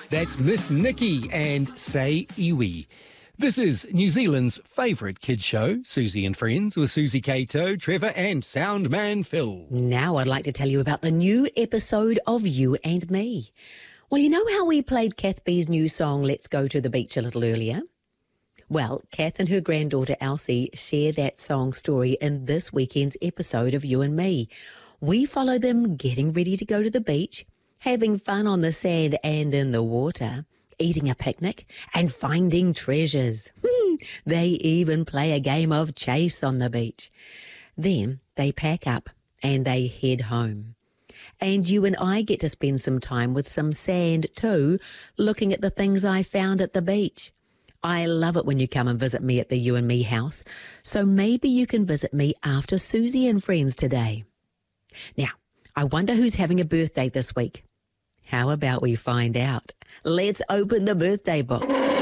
That's Miss Nikki and Say Iwi. This is New Zealand's favourite kids show, Susie and Friends, with Susie Cato, Trevor and Soundman Phil. Now I'd like to tell you about the new episode of You and Me. Well, you know how we played Kath B's new song, Let's Go to the Beach, a little earlier? Well, Kath and her granddaughter Elsie share that song story in this weekend's episode of You and Me. We follow them getting ready to go to the beach, having fun on the sand and in the water, eating a picnic and finding treasures. They even play a game of chase on the beach. Then they pack up and they head home. And you and I get to spend some time with some sand too, looking at the things I found at the beach. I love it when you come and visit me at the You and Me house, so maybe you can visit me after Susie and Friends today. Now, I wonder who's having a birthday this week. How about we find out? Let's open the birthday book.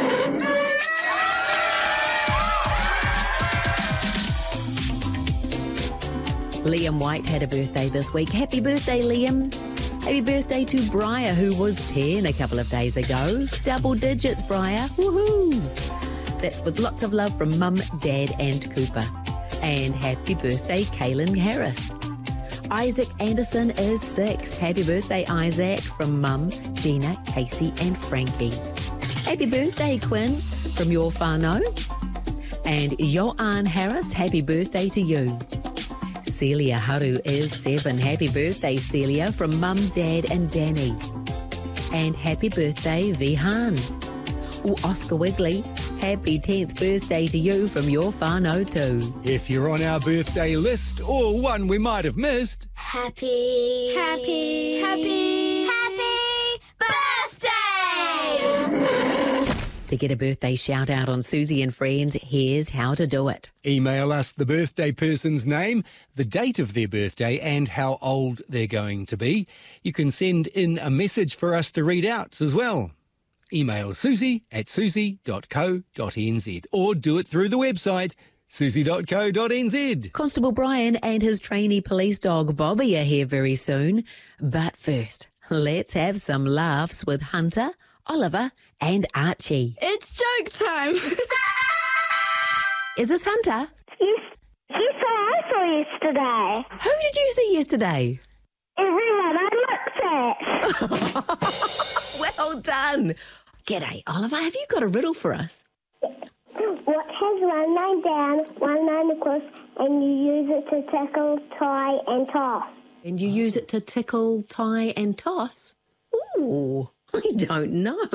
Liam White had a birthday this week. Happy birthday, Liam. Happy birthday to Briar, who was 10 a couple of days ago. Double digits, Briar. Woohoo! That's with lots of love from Mum, Dad and Cooper. And happy birthday, Kaylin Harris. Isaac Anderson is 6. Happy birthday, Isaac, from Mum, Gina, Casey and Frankie. Happy birthday, Quinn, from your whānau. And Joanne Harris, happy birthday to you. Celia Haru is 7. Happy birthday, Celia, from Mum, Dad and Danny. And happy birthday, Vihan. Oscar Wigley, happy 10th birthday to you from your whānau too. If you're on our birthday list or one we might have missed, Happy birthday! To get a birthday shout out on Susie and Friends, here's how to do it. email us the birthday person's name, the date of their birthday and how old they're going to be. You can send in a message for us to read out as well. Email susie@susie.co.nz or do it through the website susie.co.nz. Constable Brian and his trainee police dog Bobby are here very soon. But first, let's have some laughs with Hunter, Oliver and Archie. It's joke time! Is this Hunter? Yes, I saw yesterday. Who did you see yesterday? Everyone I looked at. Well done. G'day, Oliver. Have you got a riddle for us? What has one line down, one line across, and you use it to tickle, tie, and toss? And you use it to tickle, tie and toss? Ooh, I don't know.